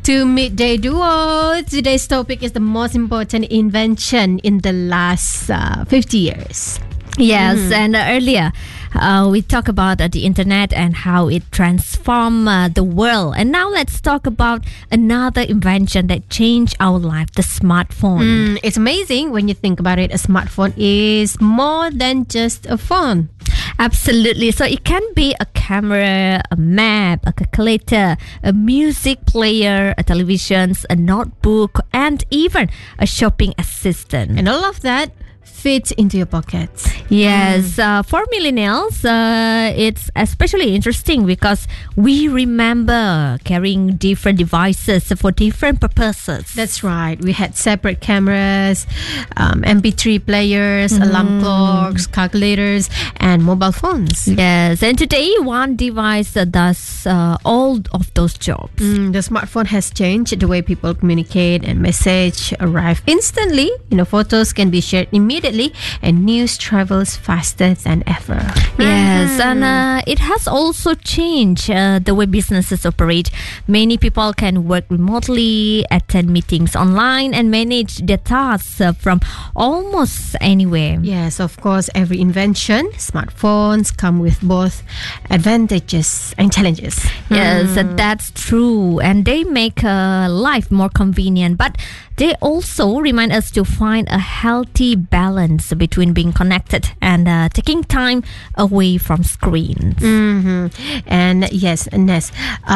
to Midday Duo. Today's topic is the most important invention in the last 50 years. Yes, and earlier we talked about the internet and how it transformed the world. And now let's talk about another invention that changed our life, the smartphone. It's amazing when you think about it. A smartphone is more than just a phone. Absolutely. So it can be a camera, a map, a calculator, a music player, a television, a notebook, and even a shopping assistant. And all of that fits into your pockets. Yes, for millennials, it's especially interesting because we remember carrying different devices for different purposes. That's right. We had separate cameras, MP3 players, alarm clocks, calculators, and mobile phones. Yes, and today one device does all of those jobs. The smartphone has changed the way people communicate, and message arrive instantly. Photos can be shared immediately, and news travels faster than ever. Yes, and it has also changed the way businesses operate. Many people can work remotely, attend meetings online, and manage their tasks from almost anywhere. Yes, of course, every invention, smartphones come with both advantages and challenges. Yes, that's true. And they make life more convenient, but they also remind us to find a healthy balance between being connected and taking time away from screens. And yes, Ness,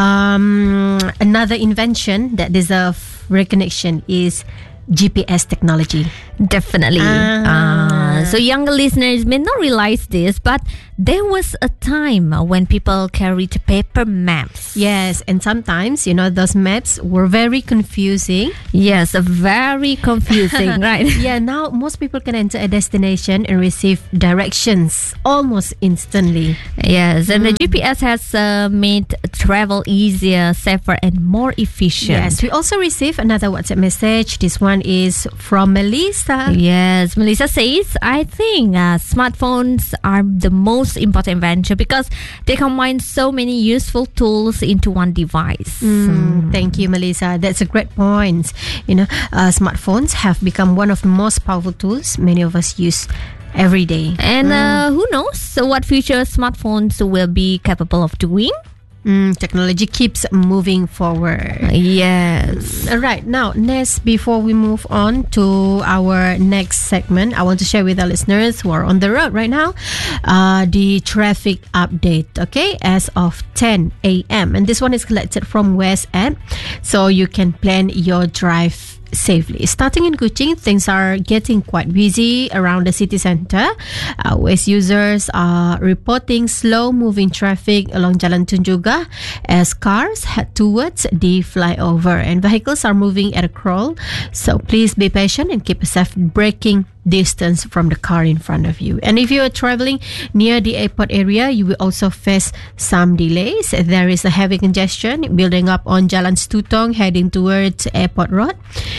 another invention that deserves recognition is GPS technology. Definitely. So younger listeners may not realize this, but there was a time when people carried paper maps. Yes, and sometimes, those maps were very confusing. Yes, very confusing, right? Yeah, now most people can enter a destination and receive directions almost instantly. Yes, and the GPS has made travel easier, safer, and more efficient. Yes, we also receive another WhatsApp message. This one is from Melissa. Yes, Melissa says, I think smartphones are the most important invention because they combine so many useful tools into one device. Thank you, Melissa. That's a great point. Smartphones have become one of the most powerful tools many of us use every day. And who knows what future smartphones will be capable of doing? Technology keeps moving forward. Yes. All right. Now, Ness, before we move on to our next segment, I want to share with our listeners who are on the road right now the traffic update, okay, as of 10 a.m. And this one is collected from West app, so you can plan your drive safely. Starting in Kuching, things are getting quite busy around the city center. West users are reporting slow-moving traffic along Jalan Tunjungan as cars head towards the flyover, and vehicles are moving at a crawl. So please be patient and keep a safe braking distance from the car in front of you. And if you are traveling near the airport area, you will also face some delays. There is a heavy congestion building up on Jalan Stutong heading towards Airport Road.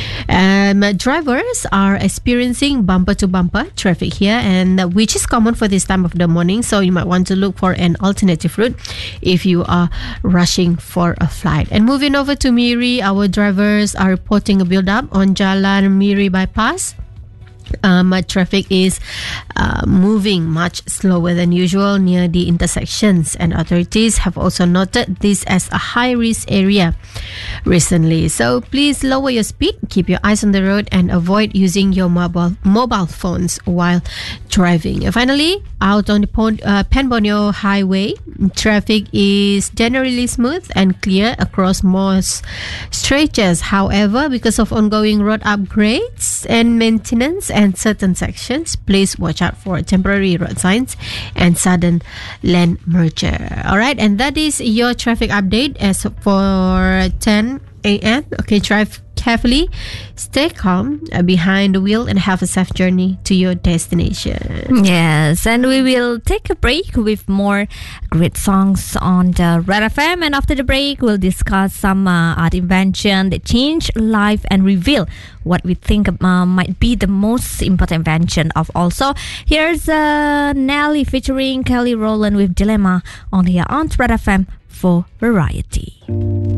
Drivers are experiencing bumper-to-bumper traffic here, and which is common for this time of the morning. So you might want to look for an alternative route if you are rushing for a flight. And moving over to Miri, our drivers are reporting a build-up on Jalan Miri Bypass. Traffic is moving much slower than usual near the intersections, and authorities have also noted this as a high-risk area recently. So please lower your speed, keep your eyes on the road, and avoid using your mobile phones while driving. And finally, out on the Pan Borneo Highway, traffic is generally smooth and clear across most stretches. However, because of ongoing road upgrades and maintenance and certain sections, please watch out for temporary road signs and sudden lane merger. All right, and that is your traffic update as for 10 a.m. Okay, drive carefully, stay calm behind the wheel, and have a safe journey to your destination. Yes, and we will take a break with more great songs on the Red FM. And after the break, we'll discuss some art invention that change life and reveal what we think might be the most important invention of all. So here's Nelly featuring Kelly Rowland with Dilemma on here on Red FM for Variety.